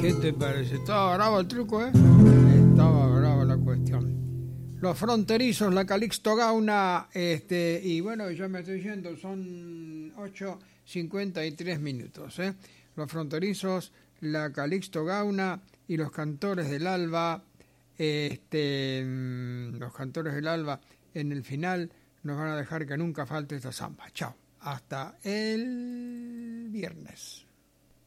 ¿Qué te parece? Estaba bravo el truco, ¿eh? Estaba brava la cuestión. Los Fronterizos, la Calixto Gauna, y bueno, ya me estoy yendo, son 8:53 minutos, ¿eh? Los Fronterizos, la Calixto Gauna y los Cantores del Alba, los Cantores del Alba en el final nos van a dejar que nunca falte esta samba. Chao, hasta el viernes.